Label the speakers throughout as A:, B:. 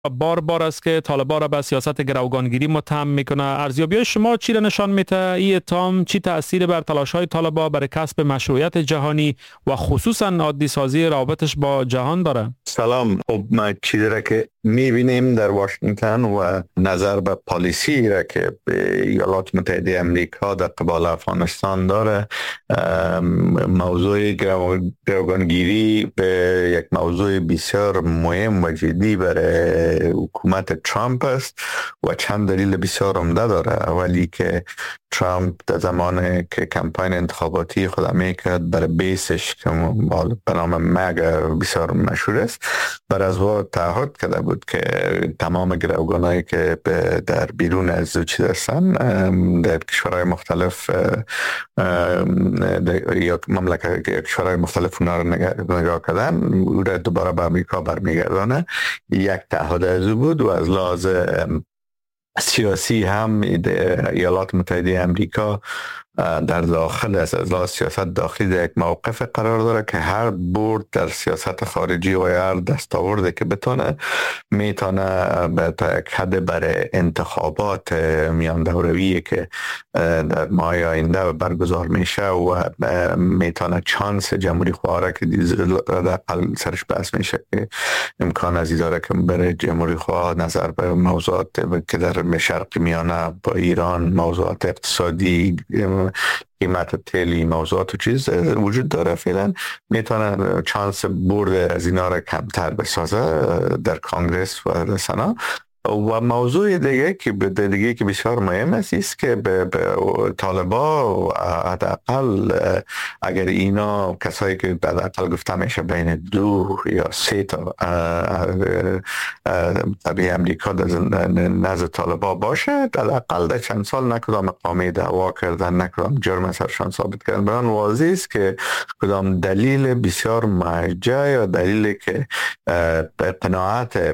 A: بار است که طالبان را به سیاست گروگانگیری متهم میکنه. ارزیابی شما چی را نشان میده؟ این اتهام چی تأثیر بر تلاش های طالبان برای کسب مشروعیت جهانی و خصوصا عادی سازی روابطش با جهان داره؟
B: سلام. خب ما چیزی را که میبینیم در واشنگتن و نظر به پالیسی را که ایالات متحده امریکا در قبال افغانستان داره، موضوع گروگانگیری به یک موضوع بسیار مهم و جدی برای حکومت ترامپ است و چند دلیل بسیار عمده داره. اولی که ترامپ در زمان که کمپاین انتخاباتی خود میکرد برای بیسش که به نام مگ بسیار مشهور است، بر از او تعهد کرده بود که تمام گروگانایی که در بیرون از چیز هستن در کشورهای مختلف یا مملکت کشورهای مختلف اونا رو نگاه کردن او را دوباره به امریکا برمیگردانه. یک تعهد از او بود و از لحاظ سیاسی هم ایالات متحده امریکا در داخل از لحاظ سیاست داخلی در یک موقف قرار داره که هر برد در سیاست خارجی و هر دستاورده که میتونه تا یک حد برای انتخابات میان دورویی که در ماه آینده برگزار میشه و میتونه چانس جمهوری خواه که اقل سرش بحث میشه که امکان از داره که برای جمهوری خواه نظر به موضوعات که در شرق میانه با ایران، موضوعات اقتصادی، قیمت تیلی، موضوعات و چیز وجود داره، فعلا میتونه چانس برد از اینا را کمتر بسازه در کانگرس و سنا. و موضوع دیگه که بسیار مهم است که به طالبا حداقل اگر اینا کسایی که حداقل گفته میشه بین 2 یا 3 تا طبیعی امریکا در نزد طالبا باشه، حداقل در چند سال نکدام اقامه دعوا کردن، نکدام جرم سرشان ثابت کردن، بران واضح است که کدام دلیل بسیار مرجع یا دلیلی که به قناعت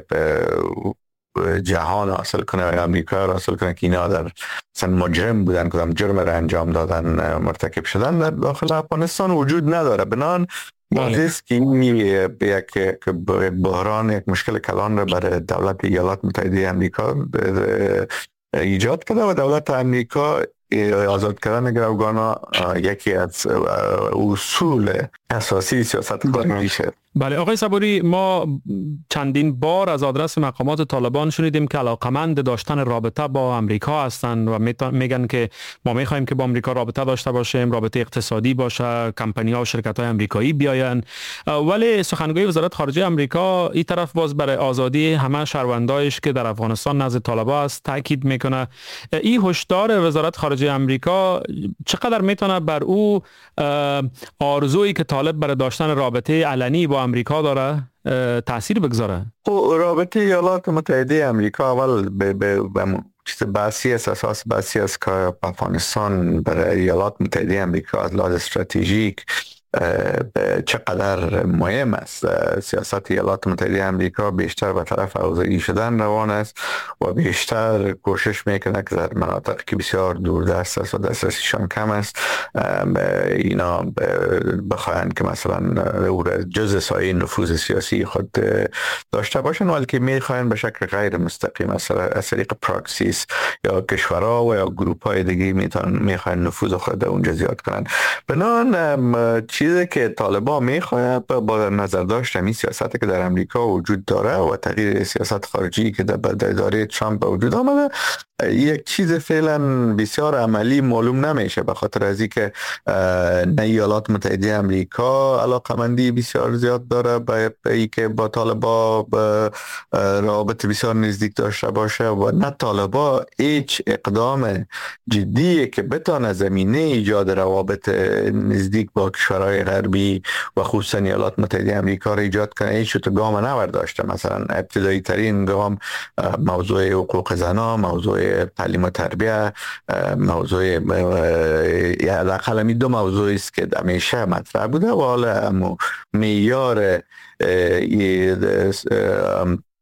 B: جهان حاصل کنه و امریکا را حاصل کنه که اینا در مثلا مجرم بودن، کدام جرم را انجام دادن، مرتکب شدن، در داخل افغانستان وجود نداره. بنان واضح است که این یک بحران، یک مشکل کلان را برای دولت ایالات متحده امریکا ایجاد کرده و دولت امریکا آزاد کردن گروگانا یکی از اصول اساسی سیاست خارجیشه.
A: بله آقای صبوری، ما چندین بار از آدرس مقامات طالبان شنیدیم که علاقمند داشتن رابطه با امریکا هستند و میگن که ما میخوایم که با امریکا رابطه داشته باشیم، رابطه اقتصادی باشه، کمپانی‌ها و شرکت‌های امریکایی بیاین. ولی سخنگوی وزارت خارجه امریکا این طرف باز برای آزادی همه شهروندایش که در افغانستان نزد طالبان است تاکید میکنه. این هشدار وزارت خارجه امریکا چقدر میتونه بر او آرزویی که طالب برای داشتن رابطه علنی با امریکا داره تأثیر بگذاره؟
B: رابطه ایالات متحده امریکا اول به چیز بحثی است، اساس بحثی است که افغانستان برای ایالات متحده امریکا از لحاظ استراتژیک چقدر مهم است. سیاست ایالات متحده امریکا بیشتر به طرف اوضاعی شدن روان است و بیشتر کوشش میکنه که در مناطقی که بسیار دوردست است و دسترسیشان کم است اینا بخواهند که مثلا جز سایه نفوذ سیاسی خود داشته باشند، ولی که میخواهند به شکل غیر مستقیم از طریق پراکسیس یا کشورها و یا گروپ های دیگه میخواهند نفوذ خود اونجا زیاد کنند. بنابراین چیزی که طالبان میخواهد با نظر داشت همین سیاستی که در امریکا وجود داره و تغییر سیاست خارجی که در اداره ترامپ وجود آمده، یک چیز فعلا بسیار عملی معلوم نمیشه، به خاطر از اینکه نه ایالات متحده امریکا علاقمندی بسیار زیاد داره به اینکه با طالبان روابط بسیار نزدیک داشته باشه و نه طالبان هیچ اقدام جدی که بتونه زمینه ایجاد روابط نزدیک با کشورهای غربی و خصوصا ایالات متحده امریکا را ایجاد کنه هیچ تو گام نورداشته. مثلا ابتدایی ترین گام موضوع حقوق زنان، موضوع تعلیم و تربیه، موضوع حداقل همین 2 موضوعی است که همیشه مطرح بوده و حالا معیار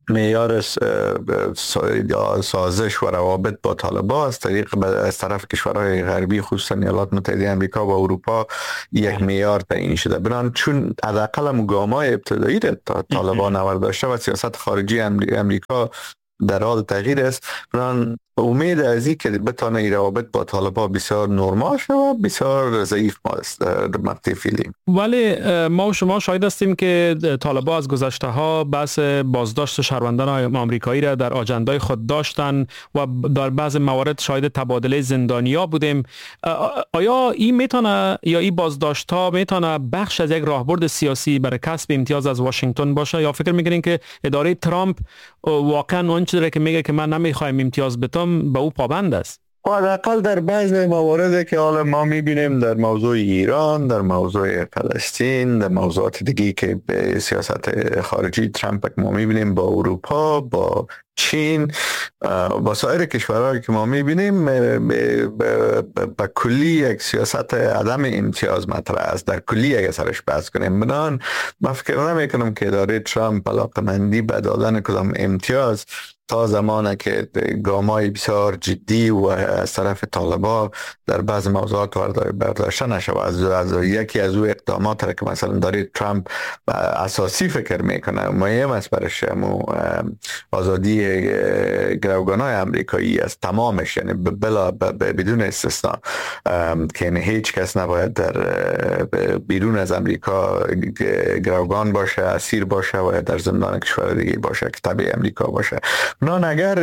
B: معیار سازش و روابط با طالبان از طرف کشورهای غربی خصوصا ایالات متحده آمریکا و اروپا یک معیار تعیین شده. بنابراین چون حداقل گام‌های ابتدایی طالبان نوار داشته و سیاست خارجی آمریکا در حال تغییر است، بنابراین امید از این که بتانه این روابط با طالبان بسیار نرمال شد و بسیار ضعیف است در مقطع فعلی.
A: ولی ما و شما شاهد هستیم که طالبان از گذشته ها بحث بازداشت شهروندان آمریکایی را در آجندای خود داشتن و در بعض موارد شاهد تبادله زندانیا بودیم. آیا این میتونه یا این بازداشت ها میتونه بخش از یک راهبرد سیاسی برای کسب امتیاز از واشنگتن باشه، یا فکر میکنین که اداره ترامپ واقعا اون چیزی که میگه که من نمیخوایم امتیاز بدم به او پابند است؟
B: حداقل در بعضی مواردی که حالا ما میبینیم در موضوع ایران، در موضوع فلسطین، در موضوعات دیگی که به سیاست خارجی ترامپ ما میبینیم با اروپا، با چین، با سایر کشورهایی که ما میبینیم به کلی یک سیاست عدم امتیاز مطرح است. در کلی اگه سرش بحث کنیم، بنان من فکر نمیکنم که اداره ترامپ علاقه‌مندی به دادن کدام امتیاز تا زمانی که گامای بسیار جدی و از طرف طالبان در بعض موضوعات برداشته نشود. از یکی از او اقدامات را که مثلا داره ترامپ اساسی فکر میکنه مهم است برش آزادی گروگانای امریکایی است، تمامش، یعنی بدون استثنا، که هیچ کس نباید در بیرون از امریکا گروگان باشه، اسیر باشه و در زندان کشور دیگه باشه که تبع امریکا باشه. نه اگر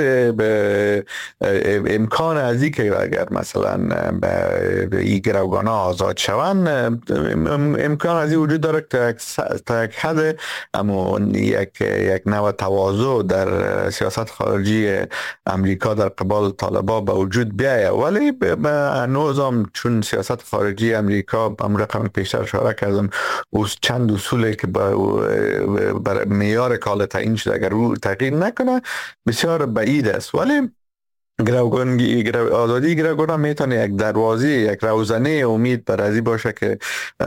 B: امکان از این که اگر مثلا به این گروگانا آزاد شوند، امکان از این وجود داره که تا یک حد اما یک نوع تواضع در سیاست خارجی امریکا در قبال طالبان به وجود بیاید. ولی هنوزم چون سیاست خارجی امریکا هم رقم پیشتر اشاره کردم چند اصولی که بر معیار کال تعیین شده اگر رو تغییر نکنه بسیار بعید است. ولی آزادی گروگان میتونه یک دروازه، یک روزنه امید برازی باشه که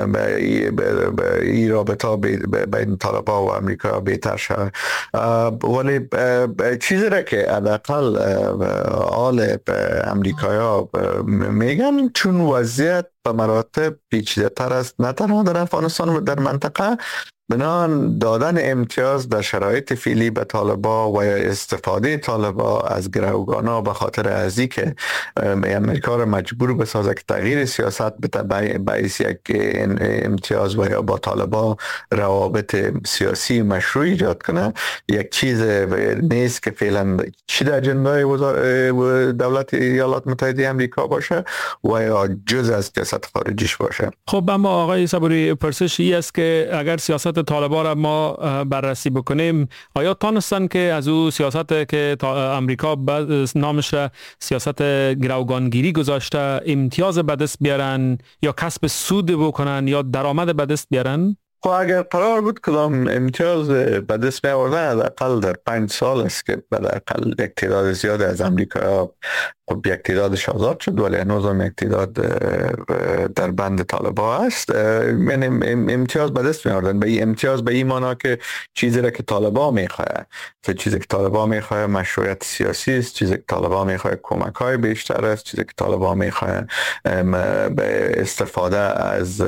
B: این رابطه بین طالبان و امریکا بهتر شود. ولی چیزی را که حداقل آل امریکایی‌ها میگن چون وضعیت به مراتب پیچیده تر است، نه تنها در افغانستان و در منطقه، بنان دادن امتیاز در شرایط فعلی به طالبان و استفاده طالبان از گروگانا به خاطر ازی که امریکا را مجبور بسازه که تغییر سیاست باعث یک امتیاز و یا با طالبان روابط سیاسی مشروع ایجاد کنه، یک چیز نیست که فعلا چی در اجندای دولت ایالات متحده آمریکا باشه و یا جز از سیاست خارجیش باشه.
A: خب اما آقای صبوری، پرسش این است که اگر سیاست طالبان را ما بررسی بکنیم، آیا تانستن که از او سیاست که امریکا نامش را سیاست گروگانگیری گذاشته امتیاز به دست بیارن یا کسب سود بکنن یا درآمد به دست بیارن؟
B: خب اگر قرار بود کدام امتیاز به دست بیاوردن، حداقل در 5 سال است که حداقل یک تعداد زیاد از امریکا خب یک تعدادش آزاد شد، ولی هنوز هم یک تعداد در بند طالبان است. یعنی امتیاز به دست می‌آوردن. به این امتیاز به این معنا که چیزی را که طالبان می‌خواد، چیزی که طالبان می‌خواد مشروعیت سیاسی است، چیزی که طالبان می‌خواد کمک‌های بیشتر است، چیزی که طالبان می‌خواد به استفاده از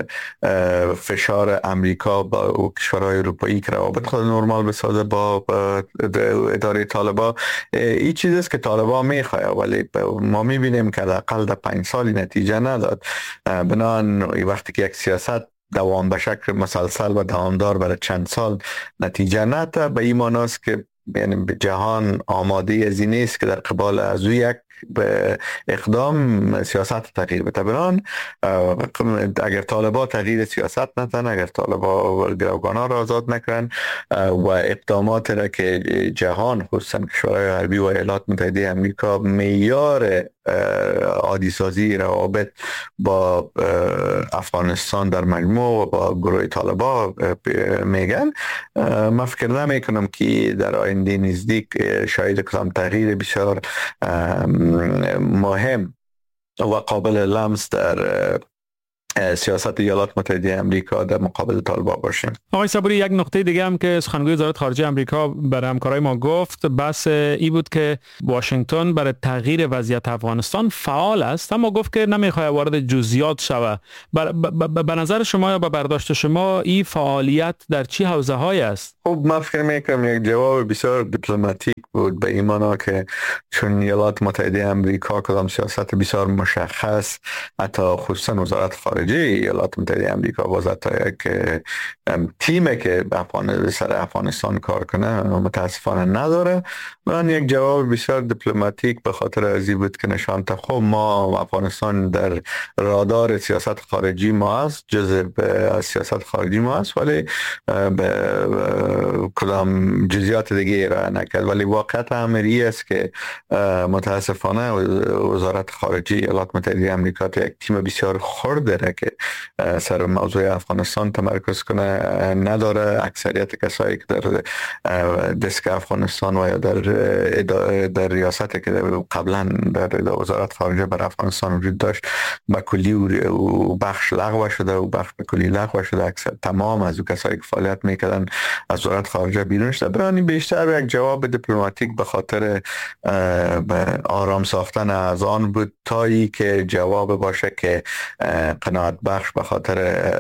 B: فشار امریکا با کشورهای اروپایی که روابط خود نرمال بسازه با اداره طالبان، این چیزی است که طالبان می‌خواد، ولی ما می‌بینیم که حداقل در 5 سالی نتیجه نداد. بنابراین وقتی که یک سیاست دوام به شکل مسلسل و دوامدار برای چند سال نتیجه نداد، به این معناست که یعنی جهان آماده از این نیست که در قبال از یک به اقدام سیاست تغییر بده. بنان اگر طالبان تغییر سیاست ندن، اگر طالبان گروگانا را آزاد نکنن و اقدامات را که جهان خصوصا کشورهای غربی و ایالات متحده آمریکا معیار عادی سازی روابط با افغانستان در مجموع و با گروه طالبان میگن، من فکر نمیکنم که در آینده نزدیک شاید کدام تغییر بسیار مهم و قابل لمس در سیاست ایالات متحده آمریکا در مقابل طالبان باشیم.
A: آقای صبوری، یک نکته دیگه هم که سخنگوی وزارت خارجه آمریکا برای همکارای ما گفت بس ای بود که واشنگتن برای تغییر وضعیت افغانستان فعال است، اما گفت که نمیخواد وارد جزئیات شود. به نظر شما یا به برداشت شما این فعالیت در چه حوزه‌هایی است؟
B: خب من فکر میکنم یک جواب بسیار دیپلماتیک بود، به این معنا که چون ایالات متحده آمریکا کدام سیاست بسیار مشخص، حتی خصوصا وزارت خارجه ایالات متحده آمریکا وزارت یک تیمی که سر افغانستان کار کنه متاسفانه نداره. من یک جواب بسیار دیپلماتیک به خاطر ازی بود که نشان خب ما افغانستان در رادار سیاست خارجی ما است، جزء سیاست خارجی ما است، ولی کدام جزئیات دیگه را نکرد. ولی واقعیت امری است که متاسفانه وزارت خارجه ایالات متحده آمریکا یک تیم بسیار خرد داره که سر موضوع افغانستان تمرکز کنه نداره. اکثریت کسایی که در دسک افغانستان و یا در ریاستی که قبلا در وزارت خارجه بر افغانستان وجود داشت به کلی و بخش لغو شده و بخش به کلی لغو شده. اکثر تمام از او کسایی که فعالیت میکردن از وزارت خارجه بیرون شده. برای بیشتر یک جواب دیپلماتیک به خاطر آرام ساختن از آن بود تا ای که جواب باشه که قناعت بخش به خاطر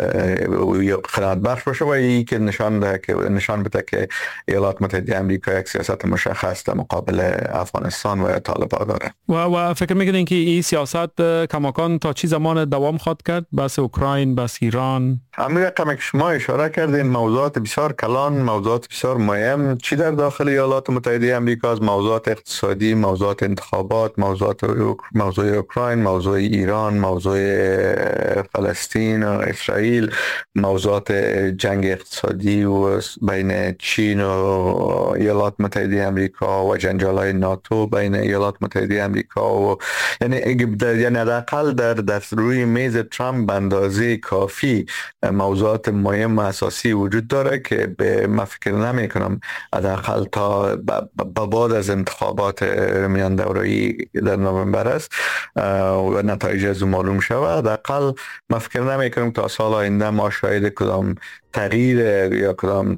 B: قناعت بخش باشه و ای که نشان بده که ایالات متحده آمریکا یک سیاست مشخص در مقابل افغانستان و طالبان داره.
A: و فکر میکنین که این سیاست کماکان تا چی زمان دوام خواهد کرد؟ بس اوکراین، بس ایران؟
B: همین رقم که شما اشاره کردین موضوعات بسیار کلان، موضوعات بسیار مهم چی در داخل ایالات متحده آمریکا، از موضوعات اقتصادی، موضوعات انتخابات، موضوع اوکراین، موضوع ایران، موضوع فلسطین و اسرائیل، موضوعات جنگ اقتصادی و بین چین و ایالات متحده آمریکا و جنجال‌های ناتو بین ایالات متحده آمریکا و یعنی حداقل در روی میز ترامپ به اندازه کافی موضوعات مهم و اساسی وجود داره که به من فکر نمی کنم حداقل تا بعد از انتخابات میان دوره‌ای در نوامبر است و نتایج از معلوم شود، حداقل من فکر نمی کنم تا سال آینده ما شاهد کدام تغییر یا کدام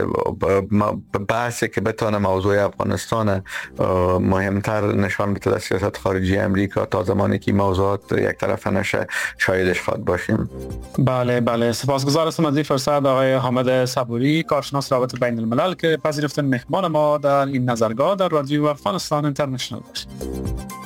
B: بحثی که بتونه موضوع افغانستان مهمتر نشان بده در سیاست خارجی امریکا تا زمانی که موضوعات یک طرفه نشه شاهدش خواهد باشیم.
A: بله سپاسگزار هستم از این فرصت آقای حامد صبوری، کارشناس روابط بین الملل که پذیرفتن مهمان ما در این نظرگاه در رادیو افغانستان اینترنشنال باشید.